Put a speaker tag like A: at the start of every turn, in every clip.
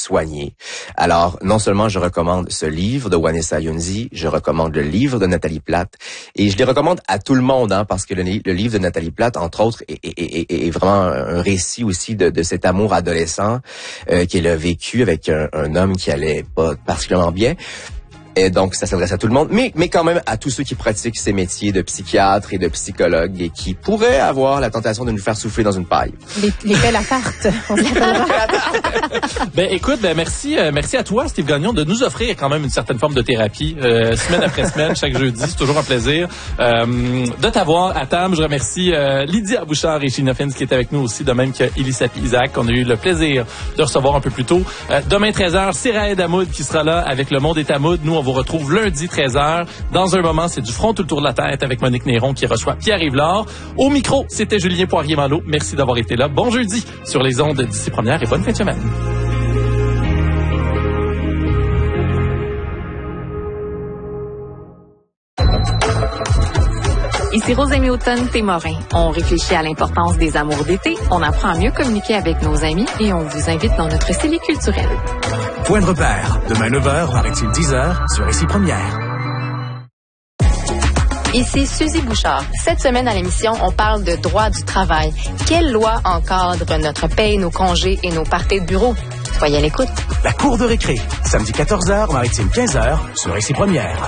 A: soigner. Alors, non seulement je recommande ce livre de Vanessa Yunzi, je recommande le livre de Nathalie Platt, et je les recommande à tout le monde, parce que le livre de Nathalie Platt, entre autres, est vraiment un récit aussi de cet amour adolescent qu'elle a vécu avec un homme qui allait pas particulièrement bien. Et donc, ça s'adresse à tout le monde, mais quand même à tous ceux qui pratiquent ces métiers de psychiatre et de psychologue et qui pourraient avoir la tentation de nous faire souffler dans une paille.
B: Les pelles à tarte, on s'appellera.
C: Écoute, merci à toi, Steve Gagnon, de nous offrir quand même une certaine forme de thérapie, semaine après semaine, chaque jeudi. C'est toujours un plaisir de t'avoir à table. Je remercie Lydia Bouchard et Sheena Fins qui est avec nous aussi, de même que Elisabeth Isaac, qu'on a eu le plaisir de recevoir un peu plus tôt. Demain 13h, c'est Raed Hamoud qui sera là avec Le Monde est à Moud. Nous, on vous retrouve lundi 13h. Dans un moment, c'est du front tout le tour de la tête avec Monique Néron qui reçoit Pierre-Yves Lard. Au micro, c'était Julien Poirier-Malo. Merci d'avoir été là. Bon jeudi sur les ondes d'ici première et bonne fin de semaine.
D: Ici Rosemée Automne-Témorin. On réfléchit à l'importance des amours d'été, on apprend à mieux communiquer avec nos amis et on vous invite dans notre cellule culturelle.
E: Point de repère. Demain 9h, paraît-il 10h, sur Ici Première.
F: Ici Suzy Bouchard. Cette semaine à l'émission, on parle de droit du travail. Quelle loi encadre notre paye, nos congés et nos parties de bureau? Soyez à l'écoute.
E: La cour de récré. Samedi 14h, maritime 15h, sur Ici Première.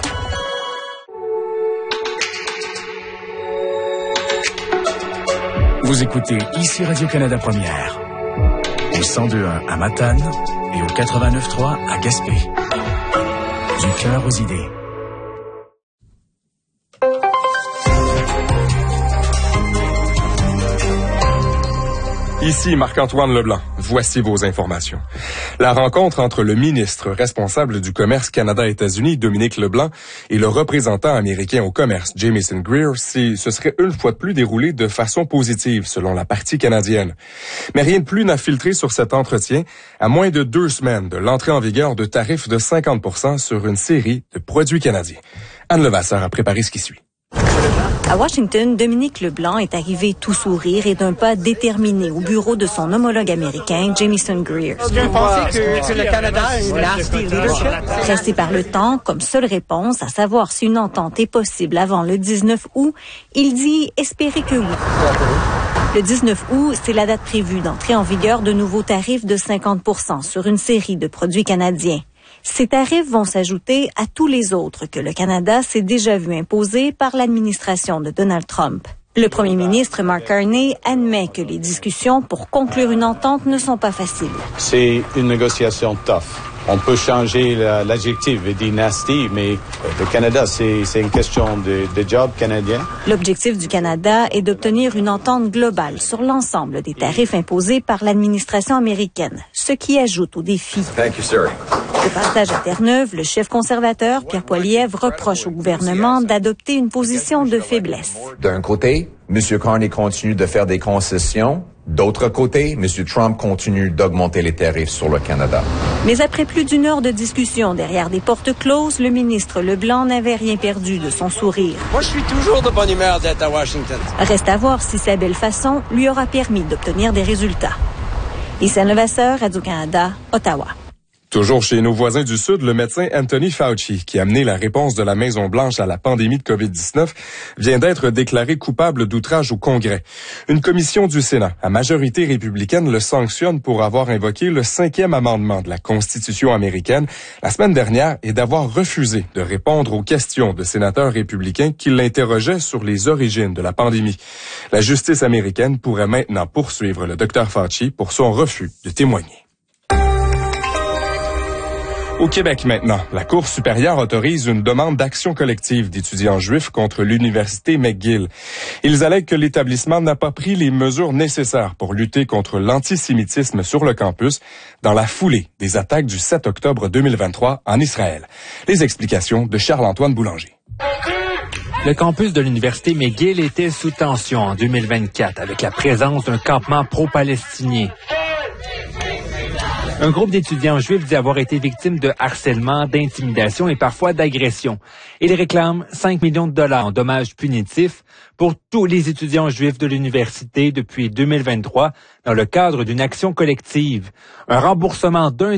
E: Vous écoutez Ici Radio-Canada Première. Au 102.1 à Matane et au 89.3 à Gaspé. Du cœur aux idées.
G: Ici Marc-Antoine Leblanc. Voici vos informations. La rencontre entre le ministre responsable du commerce Canada-États-Unis, Dominique Leblanc, et le représentant américain au commerce, Jamieson Greer, se serait une fois de plus déroulée de façon positive, selon la partie canadienne. Mais rien de plus n'a filtré sur cet entretien, à moins de 2 semaines de l'entrée en vigueur de tarifs de 50% sur une série de produits canadiens. Anne Levasseur a préparé ce qui suit.
H: À Washington, Dominique Leblanc est arrivé tout sourire et d'un pas déterminé au bureau de son homologue américain, Jamieson Greer.
I: Que le Canada a une nasty leadership.
H: Pressé par le temps, comme seule réponse à savoir si une entente est possible avant le 19 août, il dit espérer que oui. Le 19 août, c'est la date prévue d'entrée en vigueur de nouveaux tarifs de 50% sur une série de produits canadiens. Ces tarifs vont s'ajouter à tous les autres que le Canada s'est déjà vu imposer par l'administration de Donald Trump. Le premier ministre Mark Carney admet que les discussions pour conclure une entente ne sont pas faciles.
J: C'est une négociation tough. On peut changer l'adjectif et dire nasty, mais le Canada, c'est une question de job canadien.
H: L'objectif du Canada est d'obtenir une entente globale sur l'ensemble des tarifs imposés par l'administration américaine, ce qui ajoute au défi.
K: Thank you, sir.
H: Au passage à Terre-Neuve, le chef conservateur, Pierre Poilievre, reproche au gouvernement d'adopter une position de faiblesse.
K: D'un côté, M. Carney continue de faire des concessions. D'autre côté, M. Trump continue d'augmenter les tarifs sur le Canada.
H: Mais après plus d'1 heure de discussion derrière des portes closes, le ministre Leblanc n'avait rien perdu de son sourire.
I: Moi, je suis toujours de bonne humeur d'être à Washington.
H: Reste à voir si sa belle façon lui aura permis d'obtenir des résultats. Ici Anne Levasseur, Radio-Canada, Ottawa.
G: Toujours chez nos voisins du Sud, le médecin Anthony Fauci, qui a mené la réponse de la Maison-Blanche à la pandémie de COVID-19, vient d'être déclaré coupable d'outrage au Congrès. Une commission du Sénat, à majorité républicaine, le sanctionne pour avoir invoqué le 5e amendement de la Constitution américaine la semaine dernière et d'avoir refusé de répondre aux questions de sénateurs républicains qui l'interrogeaient sur les origines de la pandémie. La justice américaine pourrait maintenant poursuivre le Dr Fauci pour son refus de témoigner. Au Québec maintenant, la Cour supérieure autorise une demande d'action collective d'étudiants juifs contre l'Université McGill. Ils allèguent que l'établissement n'a pas pris les mesures nécessaires pour lutter contre l'antisémitisme sur le campus dans la foulée des attaques du 7 octobre 2023 en Israël. Les explications de Charles-Antoine Boulanger.
L: Le campus de l'Université McGill était sous tension en 2024 avec la présence d'un campement pro-palestinien. Un groupe d'étudiants juifs dit avoir été victime de harcèlement, d'intimidation et parfois d'agression. Ils réclament 5 millions de dollars en dommages punitifs pour tous les étudiants juifs de l'université depuis 2023 dans le cadre d'une action collective. Un remboursement d'1